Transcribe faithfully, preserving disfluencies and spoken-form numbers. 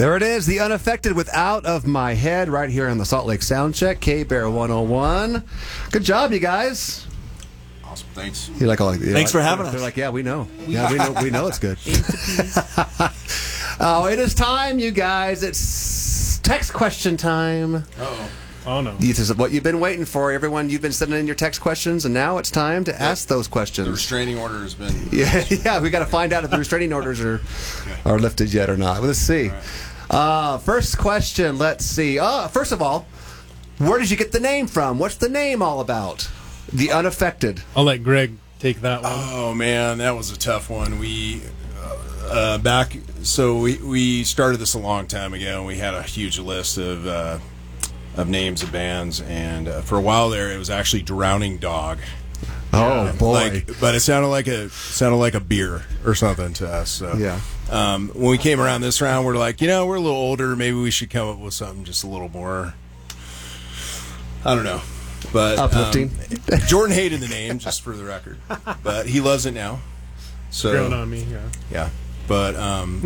There it is, the Unaffected with Out of My Head, right here on the Salt Lake Soundcheck, K-Bear one oh one. Good job, you guys. Awesome, thanks. You like, like, you Thanks like, for having they're us. They're like, yeah, we know. Yeah, we know. We know it's good. Oh, it is time, you guys. It's text question time. Uh-oh. Oh, no. This is what you've been waiting for, everyone. You've been sending in your text questions, and now it's time to ask those questions. The restraining order has been... Yeah, yeah, we got to find out if the restraining orders are are lifted yet or not. Well, let's see. Right. Uh, first question, let's see. Uh, first of all, where did you get the name from? What's the name all about? The Unaffected. I'll let Greg take that one. Oh, man, that was a tough one. We... Uh, back... So we, we started this a long time ago, and we had a huge list of... Uh, of names of bands, and uh, for a while there, it was actually Drowning Dog. Oh, Yeah, boy. Like, but it sounded like a sounded like a beer or something to us. So, Yeah. Um, when we came around this round, we're like, you know, we're a little older. Maybe we should come up with something just a little more. I don't know, but Uplifting. Um, Jordan hated the name, just for the record, but he loves it now. So Growing on me, yeah. yeah, but um,